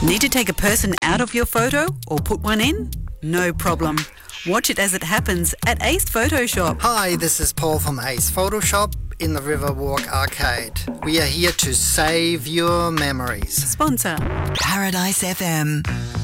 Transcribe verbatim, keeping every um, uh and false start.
Need to take a person out of your photo or put one in? No problem. Watch it as it happens at Ace Photoshop. Hi, this is Paul from Ace Photoshop in the Riverwalk Arcade. We are here to save your memories. Sponsor. Paradise F M.